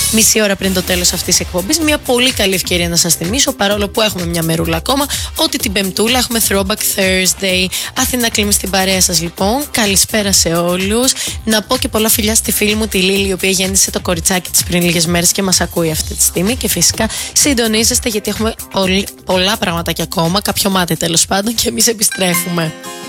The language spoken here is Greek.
μισή ώρα πριν το τέλος αυτής της εκπομπής. Μια πολύ καλή ευκαιρία να σας θυμίσω, παρόλο που έχουμε μια μερούλα ακόμα, ότι την Πεμπτούλα έχουμε Throwback Thursday. Αθήνα Κλίμη στην παρέα σας λοιπόν. Καλησπέρα σε όλους. Να πω και πολλά φιλιά στη φίλη μου τη Λίλη, η οποία γέννησε το κοριτσάκι της πριν λίγες μέρες και μας ακούει αυτή τη στιγμή. Και φυσικά συντονίζεστε, γιατί έχουμε πολλά πραγματάκια ακόμα. Κάποιο μάτι τέλος πάντων, και εμείς επιστρέφουμε.